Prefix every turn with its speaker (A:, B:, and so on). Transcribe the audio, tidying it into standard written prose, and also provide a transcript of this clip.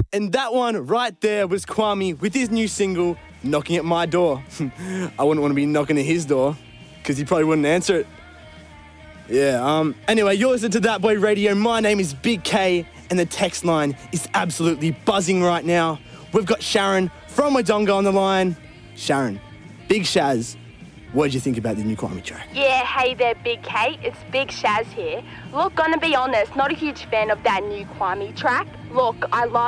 A: And that one right there was Kwame with his new single, Knocking at My Door. I wouldn't want to be knocking at his door, because he probably wouldn't answer it. Yeah, anyway, you're listening to That Boy Radio. My name is Big K, and the text line is absolutely buzzing right now. We've got Sharon from Wodonga on the line. Sharon, Big Shaz, what did you think about the new Kwame track?
B: Yeah, hey there, Big K. It's Big Shaz here. Look, gonna be honest, not a huge fan of that new Kwame track. Look, I love